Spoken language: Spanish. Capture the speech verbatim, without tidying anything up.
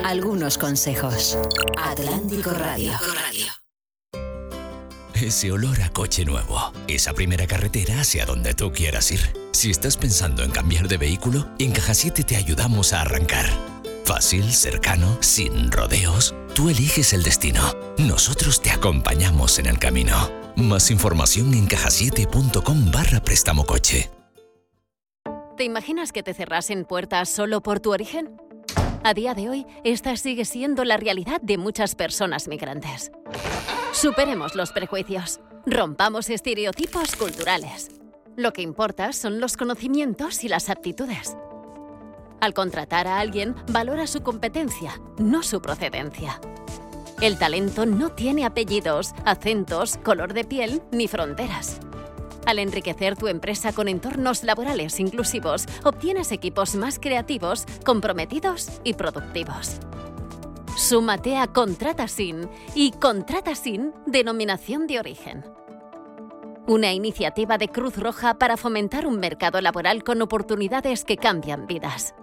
Algunos consejos. Atlántico Radio. Ese olor a coche nuevo. Esa primera carretera hacia donde tú quieras ir. Si estás pensando en cambiar de vehículo, en Caja siete te ayudamos a arrancar. Fácil, cercano, sin rodeos. Tú eliges el destino. Nosotros te acompañamos en el camino. Más información en cajasiete punto com barra préstamo coche. ¿Te imaginas que te cerrasen puertas solo por tu origen? A día de hoy, esta sigue siendo la realidad de muchas personas migrantes. Superemos los prejuicios. Rompamos estereotipos culturales. Lo que importa son los conocimientos y las aptitudes. Al contratar a alguien, valora su competencia, no su procedencia. El talento no tiene apellidos, acentos, color de piel ni fronteras. Al enriquecer tu empresa con entornos laborales inclusivos, obtienes equipos más creativos, comprometidos y productivos. Súmate a Contrata Sin y Contrata Sin Denominación de Origen. Una iniciativa de Cruz Roja para fomentar un mercado laboral con oportunidades que cambian vidas.